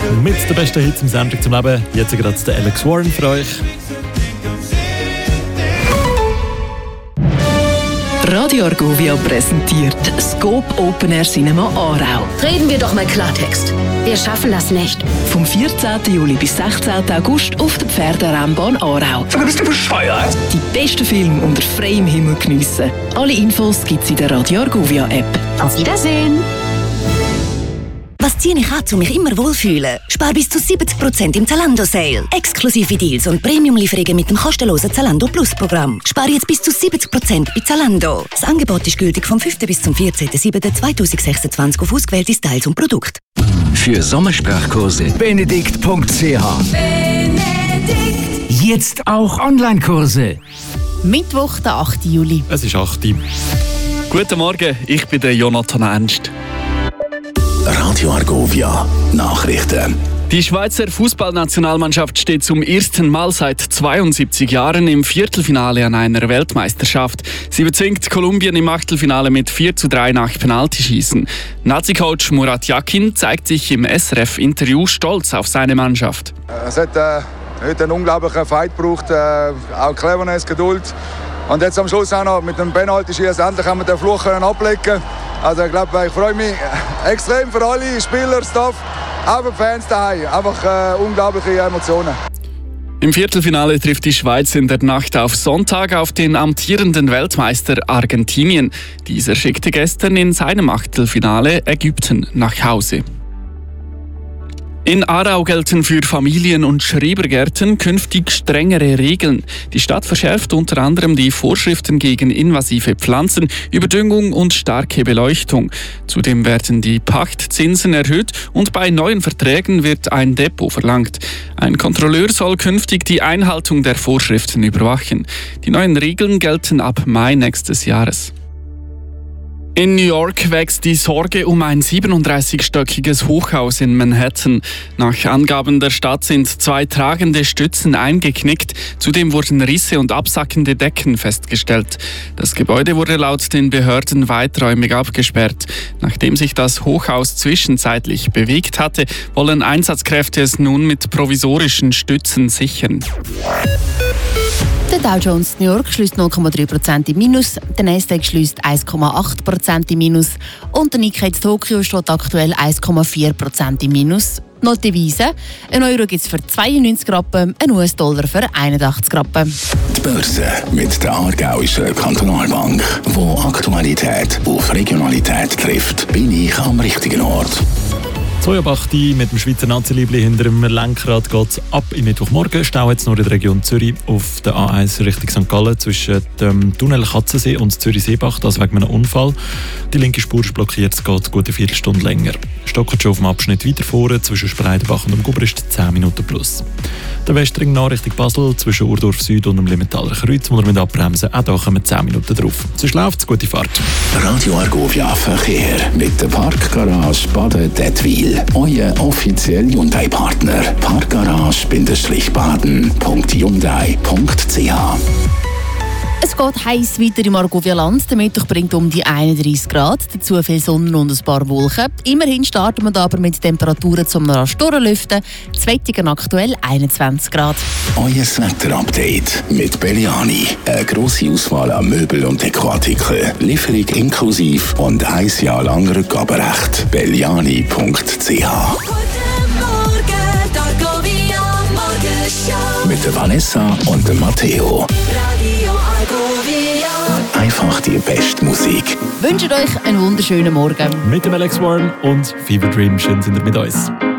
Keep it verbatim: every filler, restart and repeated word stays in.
Mit den besten Hits im Sendung zum Leben. Jetzt gerade der Alex Warren für euch. Radio Argovia präsentiert Scope Open Air Cinema Aarau. Reden wir doch mal Klartext. Wir schaffen das nicht. Vom vierzehnten Juli bis sechzehnten August auf der Pferderennbahn Aarau. Sag mal, bist du bescheuert? Die besten Filme unter freiem Himmel geniessen. Alle Infos gibt's in der Radio Argovia App. Auf Wiedersehen. Was ziehe ich an, um mich immer wohlfühlen? Spar bis zu siebzig Prozent im Zalando-Sale. Exklusive Deals und Premium-Lieferungen mit dem kostenlosen Zalando Plus-Programm. Spar jetzt bis zu siebzig Prozent bei Zalando. Das Angebot ist gültig vom fünften bis zum vierzehnten siebten zweitausendsechsundzwanzig auf ausgewählte Styles und Produkte. Für Sommersprachkurse benedikt punkt c h. Benedikt. Jetzt auch Online-Kurse. Mittwoch, der achten Juli. Es ist acht. Guten Morgen, ich bin der Jonathan Ernst. Radio Argovia Nachrichten. Die Schweizer Fußballnationalmannschaft steht zum ersten Mal seit zweiundsiebzig Jahren im Viertelfinale an einer Weltmeisterschaft. Sie bezwingt Kolumbien im Achtelfinale mit vier zu drei nach Penaltyschießen. Nazi-Coach Murat Yakin zeigt sich im S R F-Interview stolz auf seine Mannschaft. Es hat äh, heute einen unglaublichen Fight gebraucht, äh, auch Cleverness, Geduld. Und jetzt am Schluss auch noch mit dem Penalty-Schießen endlich haben wir den Fluch ablegen. Also ich glaube, ich freue mich extrem für alle Spieler, Staff, auch für die Fans daheim. Einfach äh, unglaubliche Emotionen. Im Viertelfinale trifft die Schweiz in der Nacht auf Sonntag auf den amtierenden Weltmeister Argentinien. Dieser schickte gestern in seinem Achtelfinale Ägypten nach Hause. In Aarau gelten für Familien- und Schrebergärten künftig strengere Regeln. Die Stadt verschärft unter anderem die Vorschriften gegen invasive Pflanzen, Überdüngung und starke Beleuchtung. Zudem werden die Pachtzinsen erhöht und bei neuen Verträgen wird ein Depot verlangt. Ein Kontrolleur soll künftig die Einhaltung der Vorschriften überwachen. Die neuen Regeln gelten ab Mai nächstes Jahres. In New York wächst die Sorge um ein siebenunddreißigstöckiges Hochhaus in Manhattan. Nach Angaben der Stadt sind zwei tragende Stützen eingeknickt. Zudem wurden Risse und absackende Decken festgestellt. Das Gebäude wurde laut den Behörden weiträumig abgesperrt. Nachdem sich das Hochhaus zwischenzeitlich bewegt hatte, wollen Einsatzkräfte es nun mit provisorischen Stützen sichern. Der Dow Jones New York schließt null Komma drei Prozent im Minus, der Nasdaq schließt eins Komma acht Prozent im Minus und der Nikkei Tokio steht aktuell eins Komma vier Prozent im Minus. Noch die Devise: ein Euro gibt es für zweiundneunzig Rappen, ein U S-Dollar für einundachtzig Rappen. Die Börse mit der Aargauischen Kantonalbank, wo Aktualität auf Regionalität trifft, bin ich am richtigen Ort. zwei Uhr acht mit dem Schweizer Nazi-Liebli hinter dem Lenkrad geht es ab im Mittwochmorgen. Stau jetzt nur in der Region Zürich auf der A eins Richtung Sankt Gallen zwischen dem Tunnel Katzensee und Zürich-Seebach, das wegen einem Unfall. Die linke Spur ist blockiert, es geht gut eine Viertelstunde länger. Stockert schon auf dem Abschnitt weiter vorne zwischen Spreidenbach und dem Gubrist zehn Minuten plus. Der Westring nach Richtung Basel zwischen Urdorf Süd und dem Limentaler Kreuz, wo wir mit abbremsen, auch da kommen zehn Minuten drauf. Sonst läuft es, gute Fahrt. Radio Argovia Verkehr mit der Parkgarage Baden-Dettwil. Euer offizieller Hyundai-Partner. Parkgarage-baden punkt hyundai punkt c h. Es geht heiß weiter im Argovia-Land. Der Mittwoch bringt um die einunddreißig Grad, dazu viel Sonne und ein paar Wolken. Immerhin starten wir aber mit Temperaturen zum rasch durchlüften. Das Wetter aktuell einundzwanzig Grad. Euer Wetter-Update mit Belliani. Eine grosse Auswahl an Möbel und Dekoartikeln. Lieferung inklusiv und ein Jahr lang Rückgaberecht. belliani punkt c h. Mit der Vanessa und dem Matteo. Einfach die beste Musik. Wünscht euch einen wunderschönen Morgen. Mit dem Alex Warren und Fever Dream. Schön sind ihr mit uns.